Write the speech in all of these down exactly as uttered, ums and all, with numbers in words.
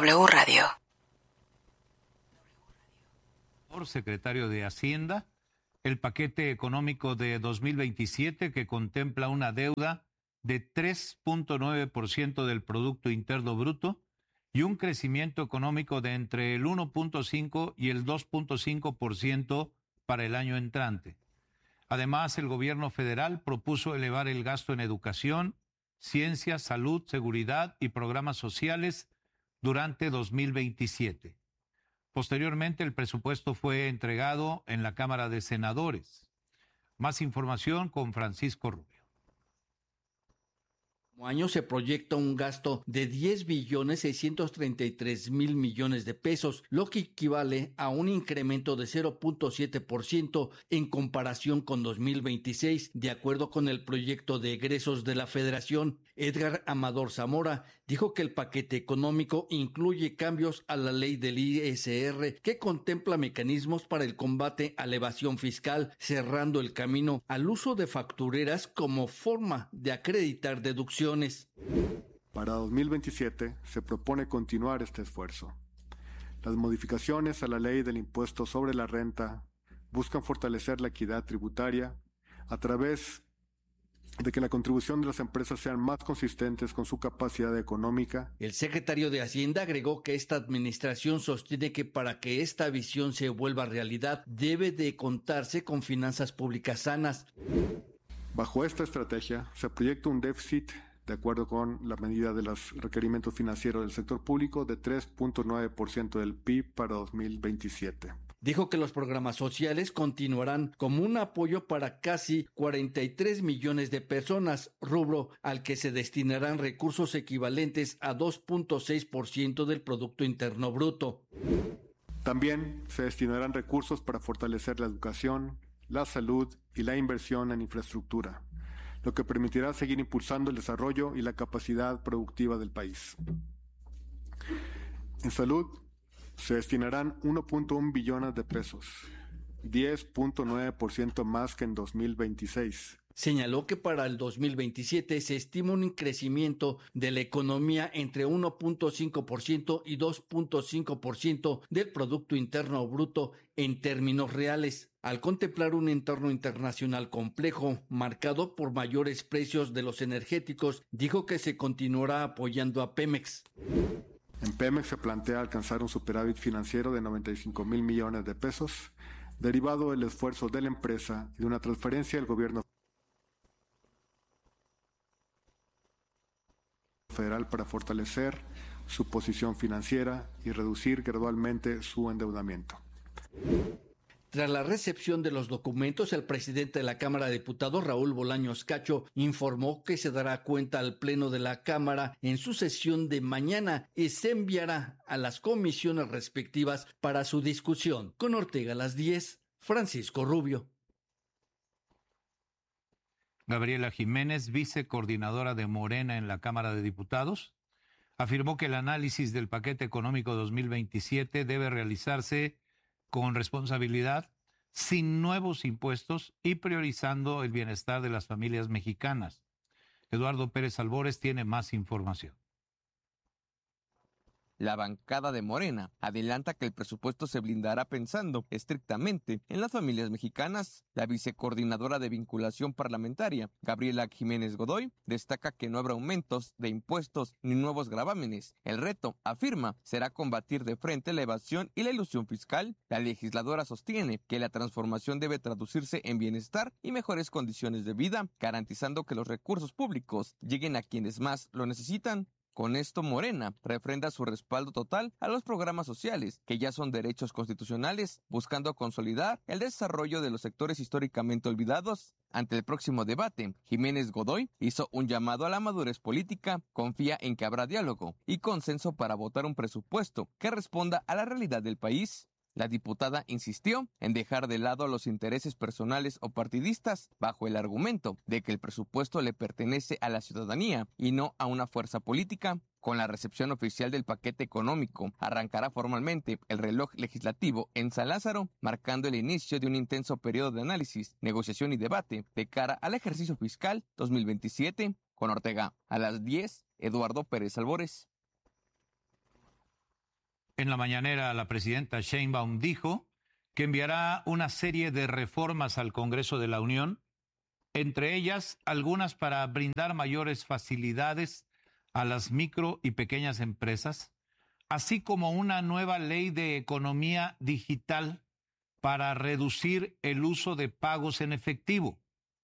W Radio. Por secretario de Hacienda, el paquete económico de dos mil veintisiete que contempla una deuda de tres punto nueve por ciento del Producto Interno Bruto y un crecimiento económico de entre el uno punto cinco y el dos punto cinco por ciento para el año entrante. Además, el gobierno federal propuso elevar el gasto en educación, ciencia, salud, seguridad y programas sociales durante dos mil veintisiete. Posteriormente, el presupuesto fue entregado en la Cámara de Senadores. Más información con Francisco Rubio. Año se proyecta un gasto de diez billones seiscientos treinta y tres mil millones de pesos, lo que equivale a un incremento de cero punto siete por ciento en comparación con dos mil veintiséis, de acuerdo con el proyecto de egresos de la Federación. Edgar Amador Zamora dijo que el paquete económico incluye cambios a la ley del I S R que contempla mecanismos para el combate a la evasión fiscal, cerrando el camino al uso de factureras como forma de acreditar deducciones. Para dos mil veintisiete se propone continuar este esfuerzo. Las modificaciones a la ley del impuesto sobre la renta buscan fortalecer la equidad tributaria a través de que la contribución de las empresas sean más consistentes con su capacidad económica. El secretario de Hacienda agregó que esta administración sostiene que para que esta visión se vuelva realidad debe de contarse con finanzas públicas sanas. Bajo esta estrategia se proyecta un déficit, de acuerdo con la medida de los requerimientos financieros del sector público, de tres punto nueve por ciento del P I B para dos mil veintisiete. Dijo que los programas sociales continuarán como un apoyo para casi cuarenta y tres millones de personas, rubro al que se destinarán recursos equivalentes a dos punto seis por ciento del Producto Interno Bruto. También se destinarán recursos para fortalecer la educación, la salud y la inversión en infraestructura, lo que permitirá seguir impulsando el desarrollo y la capacidad productiva del país. En salud, se destinarán uno punto uno billones de pesos, diez punto nueve por ciento más que en dos mil veintiséis. Señaló que para el dos mil veintisiete se estima un crecimiento de la economía entre uno punto cinco por ciento y dos punto cinco por ciento del Producto Interno Bruto en términos reales, al contemplar un entorno internacional complejo, marcado por mayores precios de los energéticos. Dijo que se continuará apoyando a Pemex. En Pemex se plantea alcanzar un superávit financiero de noventa y cinco mil millones de pesos, derivado del esfuerzo de la empresa y de una transferencia del gobierno federal para fortalecer su posición financiera y reducir gradualmente su endeudamiento. Tras la recepción de los documentos, el presidente de la Cámara de Diputados, Raúl Bolaños Cacho, informó que se dará cuenta al Pleno de la Cámara en su sesión de mañana y se enviará a las comisiones respectivas para su discusión. Con Ortega a las diez, Francisco Rubio. Gabriela Jiménez, vicecoordinadora de Morena en la Cámara de Diputados, afirmó que el análisis del paquete económico dos mil veintisiete debe realizarse con responsabilidad, sin nuevos impuestos y priorizando el bienestar de las familias mexicanas. Eduardo Pérez Albores tiene más información. La bancada de Morena adelanta que el presupuesto se blindará pensando estrictamente en las familias mexicanas. La vicecoordinadora de vinculación parlamentaria, Gabriela Jiménez Godoy, destaca que no habrá aumentos de impuestos ni nuevos gravámenes. El reto, afirma, será combatir de frente la evasión y la ilusión fiscal. La legisladora sostiene que la transformación debe traducirse en bienestar y mejores condiciones de vida, garantizando que los recursos públicos lleguen a quienes más lo necesitan. Con esto, Morena refrenda su respaldo total a los programas sociales, que ya son derechos constitucionales, buscando consolidar el desarrollo de los sectores históricamente olvidados. Ante el próximo debate, Jiménez Godoy hizo un llamado a la madurez política, confía en que habrá diálogo y consenso para votar un presupuesto que responda a la realidad del país. La diputada insistió en dejar de lado los intereses personales o partidistas, bajo el argumento de que el presupuesto le pertenece a la ciudadanía y no a una fuerza política. Con la recepción oficial del paquete económico, arrancará formalmente el reloj legislativo en San Lázaro, marcando el inicio de un intenso periodo de análisis, negociación y debate de cara al ejercicio fiscal dos mil veintisiete. Con Ortega, a las diez, Eduardo Pérez Albores. En la mañanera, la presidenta Sheinbaum dijo que enviará una serie de reformas al Congreso de la Unión, entre ellas algunas para brindar mayores facilidades a las micro y pequeñas empresas, así como una nueva ley de economía digital para reducir el uso de pagos en efectivo.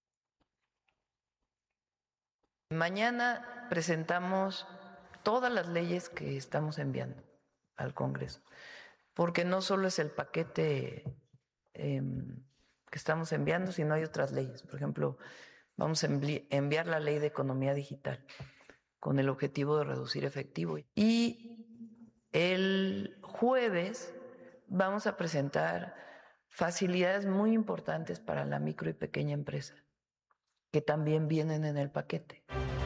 Mañana presentamos todas las leyes que estamos enviando al Congreso, porque no solo es el paquete eh, que estamos enviando, sino hay otras leyes. Por ejemplo, vamos a enviar la ley de economía digital con el objetivo de reducir efectivo. Y el jueves vamos a presentar facilidades muy importantes para la micro y pequeña empresa, que también vienen en el paquete.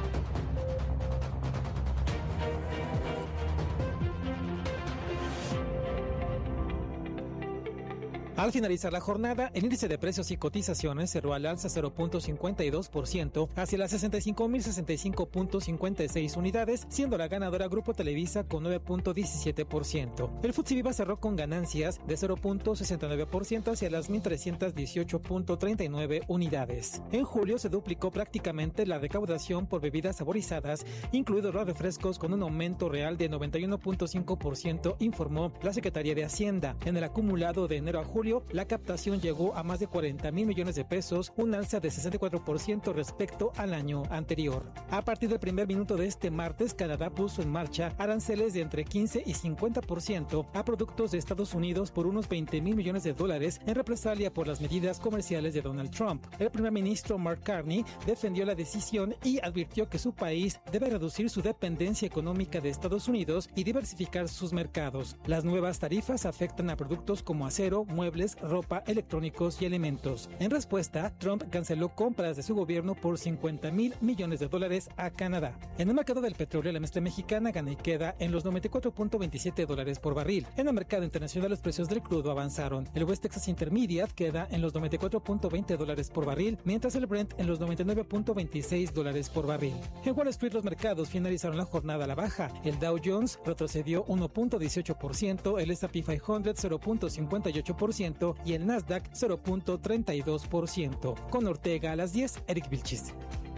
Al finalizar la jornada, el índice de precios y cotizaciones cerró al alza cero punto cincuenta y dos por ciento hacia las sesenta y cinco mil sesenta y cinco punto cincuenta y seis unidades, siendo la ganadora Grupo Televisa con nueve punto diecisiete por ciento. El F T S E Viva cerró con ganancias de cero punto sesenta y nueve por ciento hacia las mil trescientos dieciocho punto treinta y nueve unidades. En julio se duplicó prácticamente la recaudación por bebidas saborizadas, incluidos los refrescos, con un aumento real de noventa y uno punto cinco por ciento, informó la Secretaría de Hacienda. En el acumulado de enero a julio, la captación llegó a más de cuarenta mil millones de pesos, un alza de sesenta y cuatro por ciento respecto al año anterior. A partir del primer minuto de este martes, Canadá puso en marcha aranceles de entre quince y cincuenta por ciento a productos de Estados Unidos por unos veinte mil millones de dólares en represalia por las medidas comerciales de Donald Trump. El primer ministro Mark Carney defendió la decisión y advirtió que su país debe reducir su dependencia económica de Estados Unidos y diversificar sus mercados. Las nuevas tarifas afectan a productos como acero, muebles, ropa, electrónicos y alimentos. En respuesta, Trump canceló compras de su gobierno por cincuenta mil millones de dólares a Canadá. En el mercado del petróleo, la mezcla mexicana gana y queda en los noventa y cuatro punto veintisiete dólares por barril. En el mercado internacional, los precios del crudo avanzaron. El West Texas Intermediate queda en los noventa y cuatro punto veinte dólares por barril, mientras el Brent en los noventa y nueve punto veintiséis dólares por barril. En Wall Street, los mercados finalizaron la jornada a la baja. El Dow Jones retrocedió uno punto dieciocho por ciento, el S and P quinientos cero punto cincuenta y ocho por ciento y el Nasdaq cero punto treinta y dos por ciento. Con Ortega a las diez, Eric Vilchis.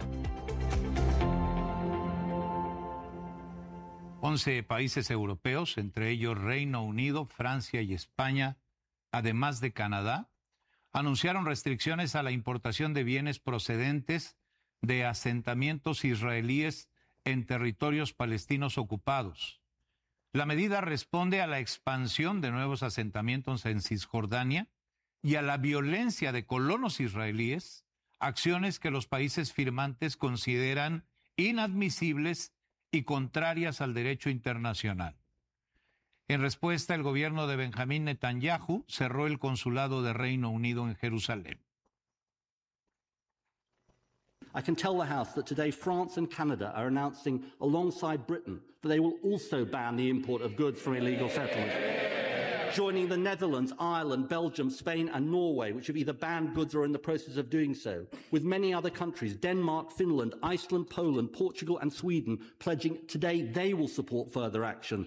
once países europeos, entre ellos Reino Unido, Francia y España, además de Canadá, anunciaron restricciones a la importación de bienes procedentes de asentamientos israelíes en territorios palestinos ocupados. La medida responde a la expansión de nuevos asentamientos en Cisjordania y a la violencia de colonos israelíes, acciones que los países firmantes consideran inadmisibles y contrarias al derecho internacional. En respuesta, el gobierno de Benjamín Netanyahu cerró el consulado de Reino Unido en Jerusalén. I can tell the House that today France and Canada are announcing, alongside Britain, that they will also ban the import of goods from illegal settlements, joining the Netherlands, Ireland, Belgium, Spain and Norway, which have either banned goods or are in the process of doing so, with many other countries, Denmark, Finland, Iceland, Poland, Portugal and Sweden, pledging today they will support further action.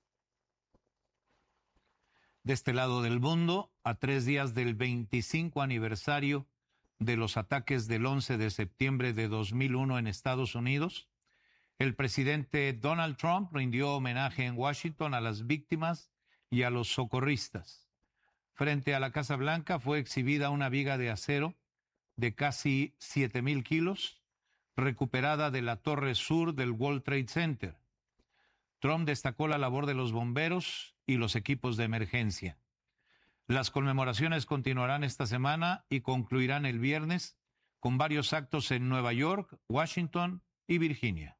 De este lado del mundo, a tres días del veinticinco aniversario de los ataques del once de septiembre de dos mil uno en Estados Unidos, el presidente Donald Trump rindió homenaje en Washington a las víctimas y a los socorristas. Frente a la Casa Blanca fue exhibida una viga de acero de casi siete mil kilos, recuperada de la torre sur del World Trade Center. Trump destacó la labor de los bomberos y los equipos de emergencia. Las conmemoraciones continuarán esta semana y concluirán el viernes con varios actos en Nueva York, Washington y Virginia.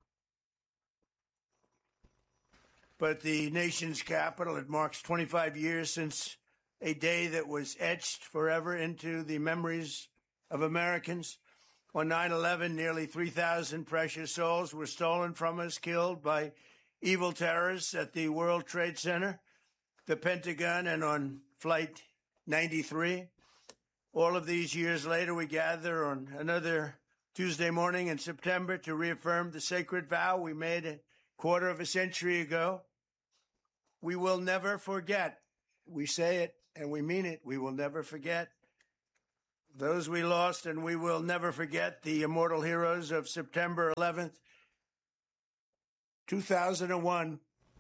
But the nation's capital, it marks twenty-five years since a day that was etched forever into the memories of Americans. On nine eleven, nearly three thousand precious souls were stolen from us, killed by evil terrorists at the World Trade Center, the Pentagon, and on Flight ninety-three. All of these years later, we gather on another Tuesday morning in September to reaffirm the sacred vow we made a quarter of a century ago. we will never forget. We say it and we mean it. We will never forget those we lost, and we will never forget the immortal heroes of September eleventh, two thousand one.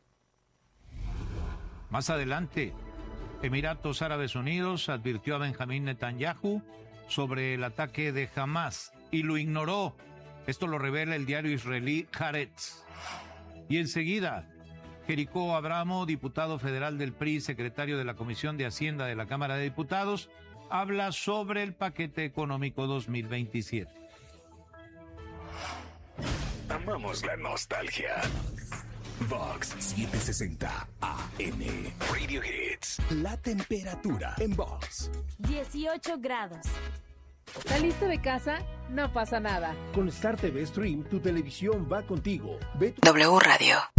Más adelante, Emiratos Árabes Unidos advirtió a Benjamín Netanyahu sobre el ataque de Hamás y lo ignoró. Esto lo revela el diario israelí Haaretz. Y enseguida, Jericó Abramo, diputado federal del P R I, secretario de la Comisión de Hacienda de la Cámara de Diputados, habla sobre el paquete económico dos mil veintisiete. Amamos la nostalgia. Vox setecientos sesenta A M. Radio Hits. La temperatura en Vox. dieciocho grados. ¿Saliste de casa? No pasa nada. Con Star T V Stream, tu televisión va contigo. Ve tu... W Radio.